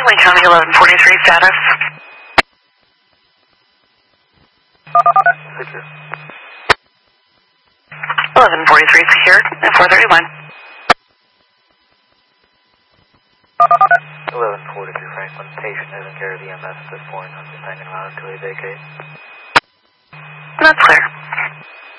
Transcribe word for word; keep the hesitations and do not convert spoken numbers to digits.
Wayne County eleven forty-three status. Secure. eleven forty-three secured at four thirty-one. eleven forty-three Franklin, patient isn't care of the E M S at this point. I'm just hanging around until they vacate. That's clear.